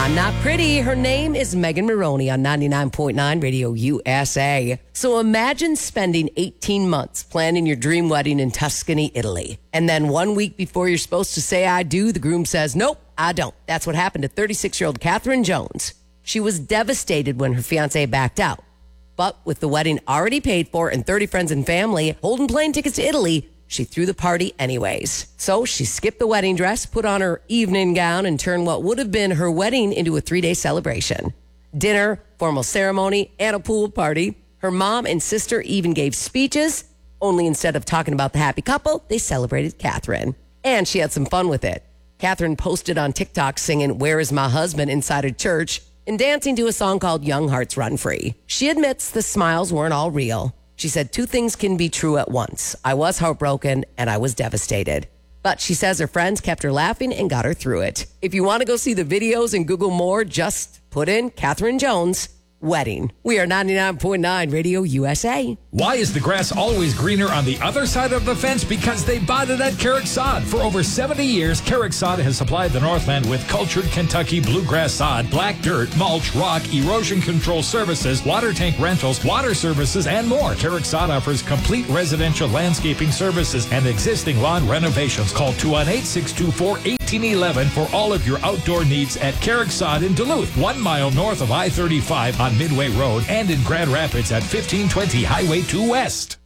I'm not pretty. Her name is Megan Maroney on 99.9 Radio USA. So imagine spending 18 months planning your dream wedding in Tuscany, Italy. And then 1 week before you're supposed to say I do, the groom says, nope, I don't. That's what happened to 36-year-old Catherine Jones. She was devastated when her fiancé backed out. But with the wedding already paid for and 30 friends and family holding plane tickets to Italy, she threw the party anyways. So she skipped the wedding dress, put on her evening gown, and turned what would have been her wedding into a 3-day celebration. Dinner, formal ceremony, and a pool party. Her mom and sister even gave speeches, only instead of talking about the happy couple, they celebrated Catherine. And she had some fun with it. Catherine posted on TikTok singing "Where Is My Husband" inside a church and dancing to a song called Young Hearts Run Free. She admits the smiles weren't all real. She said 2 things can be true at once. I was heartbroken and I was devastated. But she says her friends kept her laughing and got her through it. If you want to go see the videos and Google more, just put in Catherine Jones wedding. We are 99.9 Radio USA. Why is the grass always greener on the other side of the fence? Because they bought it at Carrick Sod. For over 70 years, Carrick Sod has supplied the Northland with cultured Kentucky bluegrass sod, black dirt, mulch, rock, erosion control services, water tank rentals, water services, and more. Carrick Sod offers complete residential landscaping services and existing lawn renovations. Call 218-624-1811 for all of your outdoor needs at Carrick Sod in Duluth, 1 mile north of I-35 on Midway Road, and in Grand Rapids at 1520 Highway 2 West.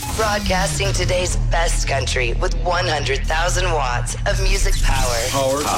Broadcasting today's best country with 100,000 watts of music power.